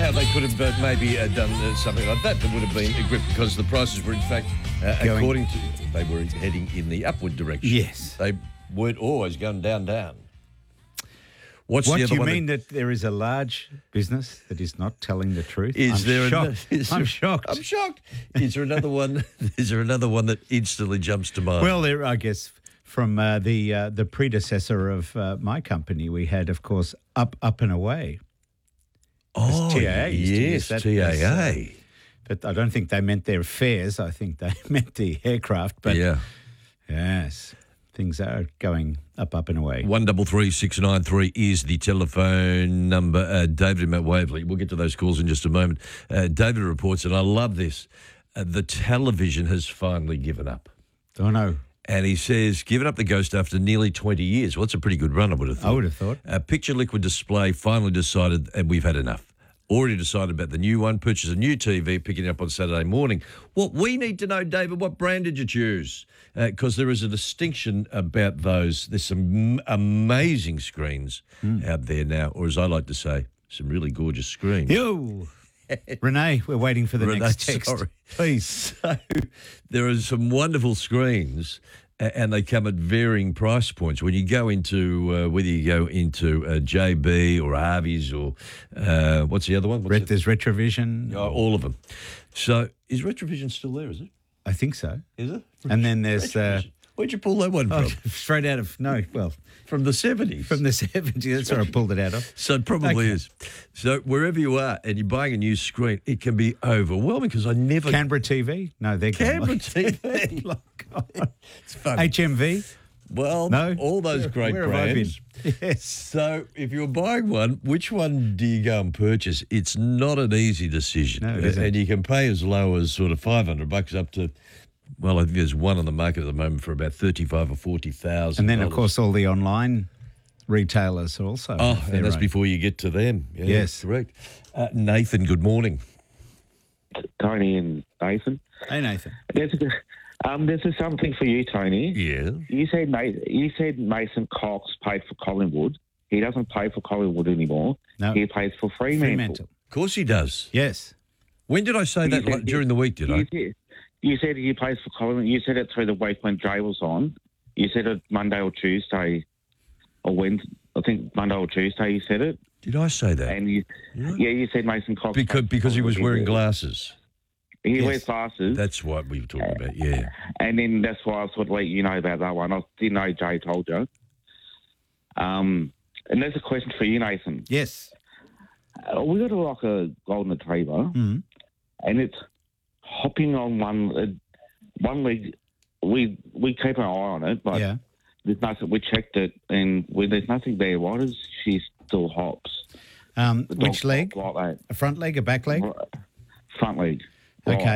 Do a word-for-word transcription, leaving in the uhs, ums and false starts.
how they could have uh, maybe uh, done uh, something like that that would have been a grip, because the prices were, in fact, uh, Going- according to, they were heading in the upward direction. Yes. They weren't always going down, down. What's What the other do you one mean that there is a large business that is not telling the truth? Is I'm there shocked. Another, is I'm there- shocked. I'm shocked. Is there another one? Is there another one that instantly jumps to mind? Well, there, I guess, from uh, the uh, the predecessor of uh, my company, we had, of course, Up, Up and Away. oh, T A A used to use yes, that T A A. as, uh, But I don't think they meant their fares. I think they meant the aircraft. But yeah. yes, things are going up, up and away. One double three six nine three is the telephone number. Uh, David in Mount Waverley. We'll get to those calls in just a moment. Uh, David reports, and I love this. Uh, the television has finally given up, Oh, no. and he says, "Given up the ghost after nearly twenty years." Well, that's a pretty good run, I would have thought. I would have thought. Uh, Picture Liquid Display finally decided, and we've had enough. Already decided about the new one. Purchase a new T V, picking it up on Saturday morning. What we need to know, David, what brand did you choose? Because uh, there is a distinction about those. There's some m- amazing screens Mm. out there now, or as I like to say, some really gorgeous screens. Yo, Renee, we're waiting for the Renee, next text. sorry. Please. So there are some wonderful screens, a- and they come at varying price points. When you go into, uh, whether you go into uh, J B or Harvey's or uh, what's the other one? What's Ret- it? there's Retrovision. Oh, all of them. So is Retrovision still there, is it? I think so. Is it? And then there's uh, Retrovision. Where'd you pull that one oh, from? straight out of, no, well, From the seventies. from the seventies. That's where I pulled it out of. So it probably Okay. is. So wherever you are and you're buying a new screen, it can be overwhelming because I never... Canberra T V? No, they're gone. Canberra T V. Long gone. It's funny. H M V? Well, No. all those Where- great where have I brands. been? Yes. So if you're buying one, which one do you go and purchase? It's not an easy decision. No, it isn't. And you can pay as low as sort of five hundred bucks up to, well, I think there's one on the market at the moment for about thirty-five or forty thousand. And then, of course, all the online retailers also. Oh, have their and that's own. before you get to them. Yeah, Yes. correct. Uh, Nathan, good morning. Tony and Nathan. Hey, Nathan. There's a, um, there's a something for you, Tony. Yeah. You said Ma- you said Mason Cox paid for Collingwood. He doesn't pay for Collingwood anymore. No. He pays for Fremantle. Fremantle. Of course he does. Yes. When did I say You that? said- Like, during the week, did you I? Said, you said he pays for Collingwood. You said it through the week when Dre was on. You said it Monday or Tuesday or Wednesday. I think Monday or Tuesday you said it. Did I say that? And you, Really? yeah, you said Mason Cox. Because, pays for because he was Collingwood. wearing glasses. He Yes. wears glasses. That's what we were talking about, yeah. And then that's why I thought, let you know about that one. I didn't know Jay told you. Um, and there's a question for you, Nathan. Yes. Uh, we got a like a golden retriever, Mhm. and it's hopping on one uh, one leg. We we keep an eye on it, but Yeah. there's nothing. We checked it, and we, there's nothing there. Why does she still hops? Um, The dog which leg? hop like A front leg, a back leg? that. Front leg. Okay.